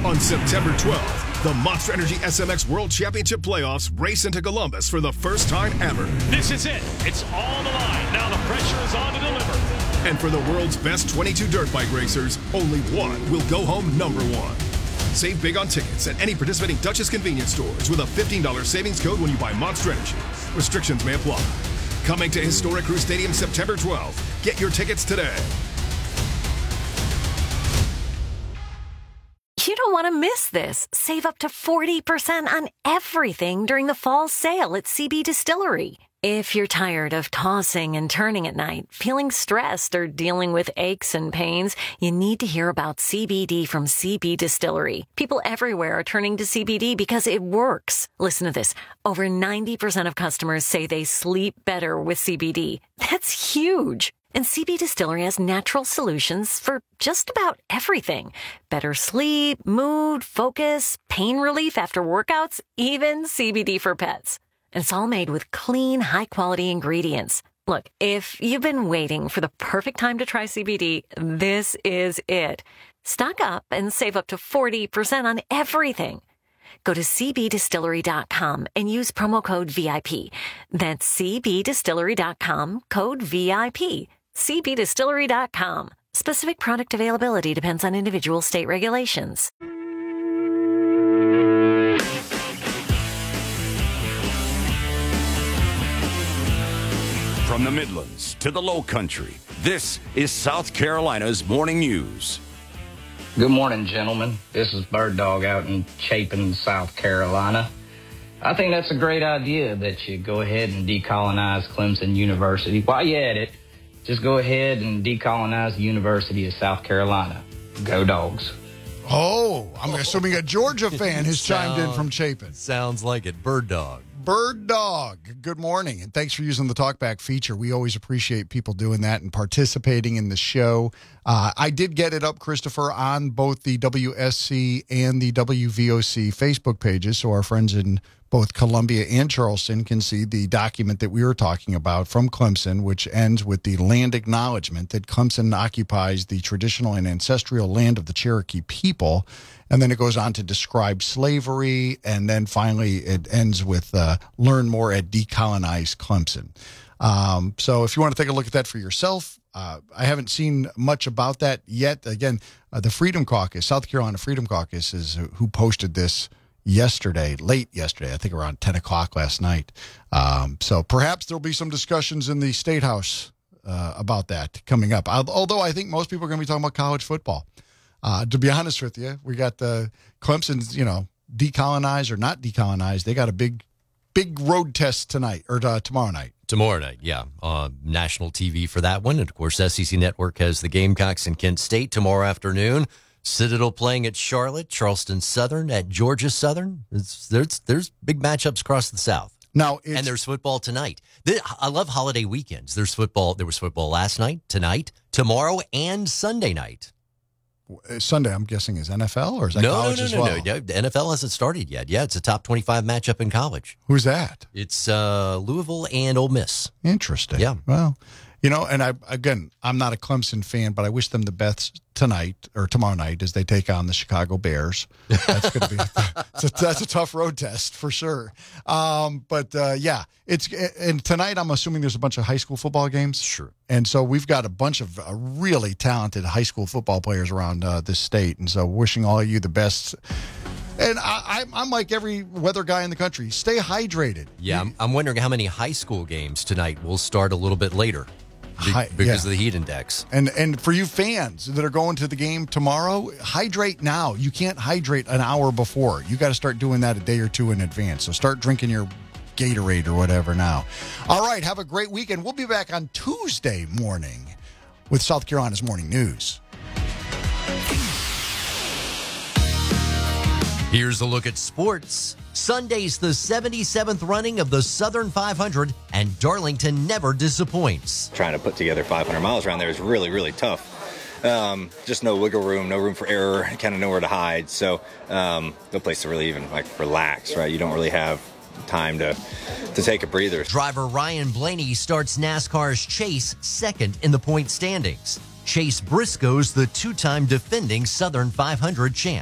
On September 12th, the Monster Energy SMX World Championship Playoffs race into Columbus for the first time ever. This is it. It's all the line. Now the pressure is on to deliver. And for the world's best 22 dirt bike racers, only one will go home number one. Save big on tickets at any participating Dutchess convenience stores with a $15 savings code when you buy Monster Energy. Restrictions may apply. Coming to Historic Crew Stadium September 12th. Get your tickets today. You don't want to miss this. Save up to 40% on everything during the fall sale at CB Distillery. If you're tired of tossing and turning at night, feeling stressed, or dealing with aches and pains, you need to hear about CBD from CB Distillery. People everywhere are turning to CBD because it works. Listen to this. Over 90% of customers say they sleep better with CBD. That's huge. And CB Distillery has natural solutions for just about everything. Better sleep, mood, focus, pain relief after workouts, even CBD for pets. And it's all made with clean, high-quality ingredients. Look, if you've been waiting for the perfect time to try CBD, this is it. Stock up and save up to 40% on everything. Go to cbdistillery.com and use promo code VIP. That's cbdistillery.com, code VIP. cbdistillery.com. Specific product availability depends on individual state regulations. From the Midlands to the Low Country, this is South Carolina's Morning News. Good morning, gentlemen. This is Bird Dog out in Chapin, South Carolina. I think that's a great idea that you go ahead and decolonize Clemson University. While you're at it, just go ahead and decolonize the University of South Carolina. Go Dogs. Oh, I'm assuming a Georgia fan has chimed in from Chapin. Sounds like it. Bird Dog. Bird Dog, good morning, and thanks for using the Talkback feature. We always appreciate people doing that and participating in the show. I did get it up, Christopher, on both the WSC and the WVOC Facebook pages, so our friends in both Columbia and Charleston can see the document that we were talking about from Clemson, which ends with the land acknowledgement that Clemson occupies the traditional and ancestral land of the Cherokee people. And then it goes on to describe slavery, and then finally it ends with learn more at Decolonize Clemson. So if you want to take a look at that for yourself, I haven't seen much about that yet. Again, the Freedom Caucus, South Carolina Freedom Caucus, is who posted this late yesterday, I think around 10 o'clock last night. So perhaps there'll be some discussions in the State House about that coming up. Although I think most people are going to be talking about college football. To be honest with you, we got the Clemson's, decolonize or not decolonize. They got a big road test tonight or tomorrow night. Tomorrow night, yeah. National TV for that one. And, of course, SEC Network has the Gamecocks and Kent State tomorrow afternoon. Citadel playing at Charlotte, Charleston Southern at Georgia Southern. There's big matchups across the South. Now, and there's football tonight. I love holiday weekends. There's football. There was football last night, tonight, tomorrow, and Sunday night. Sunday, I'm guessing, is NFL or is that college as well? No. The NFL hasn't started yet. Yeah, it's a top 25 matchup in college. Who's that? It's Louisville and Ole Miss. Interesting. Yeah. Well, and I'm not a Clemson fan, but I wish them the best tonight or tomorrow night as they take on the Chicago Bears. That's going to be that's a tough road test for sure. Yeah, and tonight I'm assuming there's a bunch of high school football games. Sure. And so we've got a bunch of really talented high school football players around this state, and so wishing all of you the best. And I'm like every weather guy in the country. Stay hydrated. Yeah, I'm wondering how many high school games tonight will start a little bit later. Because of the heat index. And for you fans that are going to the game tomorrow, hydrate now. You can't hydrate an hour before. You got to start doing that a day or two in advance. So start drinking your Gatorade or whatever now. All right, have a great weekend. We'll be back on Tuesday morning with South Carolina's Morning News. Here's a look at sports. Sunday's the 77th running of the Southern 500, and Darlington never disappoints. Trying to put together 500 miles around there is really, really tough. Just no wiggle room, no room for error, kind of nowhere to hide. So no place to really even relax, right? You don't really have time to take a breather. Driver Ryan Blaney starts NASCAR's Chase second in the point standings. Chase Briscoe's the two-time defending Southern 500 champ.